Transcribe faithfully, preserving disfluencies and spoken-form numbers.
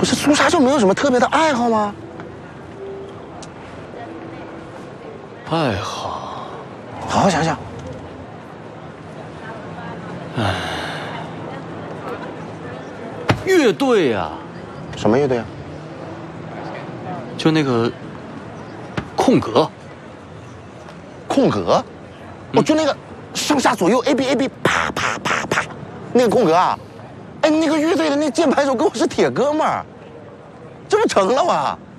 不是苏莎就没有什么特别的爱好吗？ 爱好， 好好想想。 唉，乐队呀、啊， 什么乐队啊？ 就那个空格。 空格？哦，就那个上下左右 A B A B 啪啪啪啪，那个空格啊！哎，那个乐队的那键盘手跟我是铁哥们儿，这不成了吗？